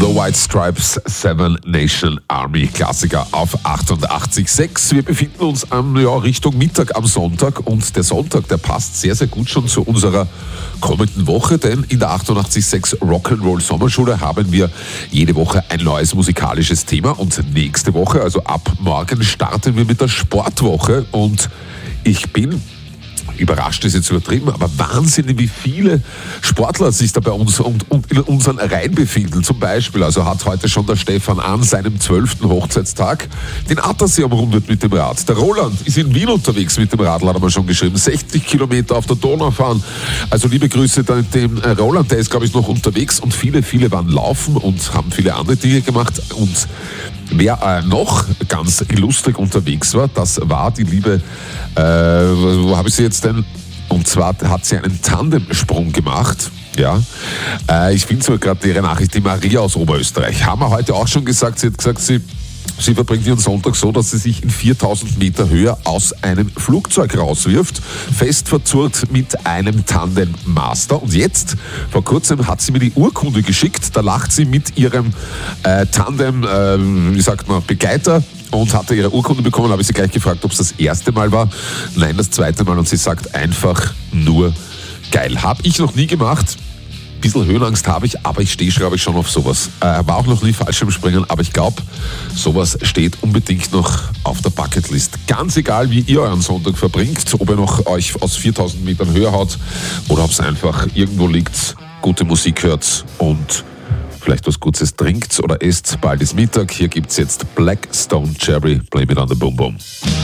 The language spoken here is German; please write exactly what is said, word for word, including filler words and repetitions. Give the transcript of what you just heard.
The White Stripes, Seven Nation Army, Klassiker auf achtundachtzig Komma sechs. Wir befinden uns am, ja, Richtung Mittag am Sonntag und der Sonntag, der passt sehr, sehr gut schon zu unserer kommenden Woche, denn in der achtundachtzig Komma sechs Rock'n'Roll Sommerschule haben wir jede Woche ein neues musikalisches Thema und nächste Woche, also ab morgen, starten wir mit der Sportwoche und ich bin überrascht ist jetzt übertrieben, aber Wahnsinn, wie viele Sportler sich da bei uns und, und in unseren Reihen befinden. Zum Beispiel, also hat heute schon der Stefan an seinem zwölften Hochzeitstag den Attersee umrundet mit dem Rad. Der Roland ist in Wien unterwegs mit dem Radl, hat er mal schon geschrieben. sechzig Kilometer auf der Donau fahren. Also liebe Grüße dem Roland, der ist, glaube ich, noch unterwegs und viele, viele waren laufen und haben viele andere Dinge gemacht. Und wer äh, noch ganz illustrig unterwegs war, das war die liebe, äh, wo habe ich sie jetzt denn? Und zwar hat sie einen Tandemsprung gemacht. Ja, äh, ich finde so gerade ihre Nachricht, die Maria aus Oberösterreich. Haben wir heute auch schon gesagt, sie hat gesagt, sie Sie verbringt ihren Sonntag so, dass sie sich in viertausend Meter Höhe aus einem Flugzeug rauswirft, fest verzurrt mit einem Tandem-Master. Und jetzt, vor kurzem, hat sie mir die Urkunde geschickt. Da lacht sie mit ihrem äh, Tandem, äh, wie sagt man, Begleiter und hatte ihre Urkunde bekommen. Da habe ich sie gleich gefragt, ob es das erste Mal war. Nein, das zweite Mal. Und sie sagt einfach nur geil. Habe ich noch nie gemacht. Ein bisschen Höhenangst habe ich, aber ich stehe, glaube ich, schon auf sowas. Äh, war auch noch nie Fallschirmspringen, aber ich glaube, sowas steht unbedingt noch auf der Bucketlist. Ganz egal, wie ihr euren Sonntag verbringt, ob ihr noch euch aus viertausend Metern Höhe haut oder ob es einfach irgendwo liegt, gute Musik hört und vielleicht was Gutes trinkt oder esst. Bald ist Mittag. Hier gibt es jetzt Black Stone Cherry, Blame It on the Boom Boom.